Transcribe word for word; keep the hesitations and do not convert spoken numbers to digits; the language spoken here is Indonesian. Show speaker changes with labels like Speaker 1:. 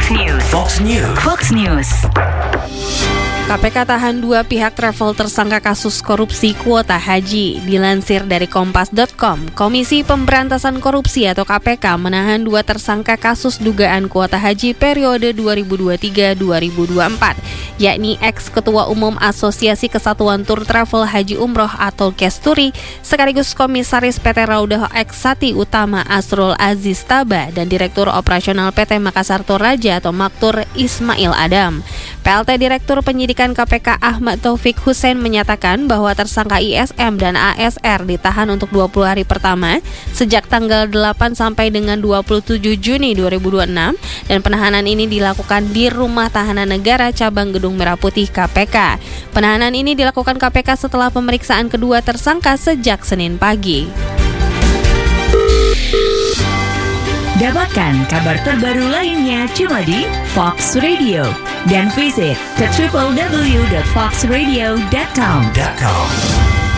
Speaker 1: Fox News.
Speaker 2: Fox News.
Speaker 1: Fox News.
Speaker 3: K P K tahan dua pihak travel tersangka kasus korupsi kuota haji. Dilansir dari kompas titik com, Komisi Pemberantasan Korupsi atau K P K menahan dua tersangka kasus dugaan kuota haji periode dua ribu dua puluh tiga sampai dua ribu dua puluh empat, yakni ex-Ketua Umum Asosiasi Kesatuan Tur Travel Haji Umroh atau Kesturi, sekaligus Komisaris P T Raudah Eksati Utama Asrul Aziz Taba dan Direktur Operasional P T Makassar Toraja atau Maktur Ismail Adam. P L T Direktur Penyidikan K P K Ahmad Taufik Hussein menyatakan bahwa tersangka I S M dan A S R ditahan untuk dua puluh hari pertama sejak tanggal delapan sampai dengan dua puluh tujuh Juni dua ribu dua puluh enam dan penahanan ini dilakukan di Rumah Tahanan Negara Cabang Gedung Merah Putih K P K. Penahanan ini dilakukan K P K setelah pemeriksaan kedua tersangka sejak Senin pagi.
Speaker 1: Dapatkan kabar terbaru lainnya cuma di Fox Radio dan visit ke w w w dot fox radio dot com.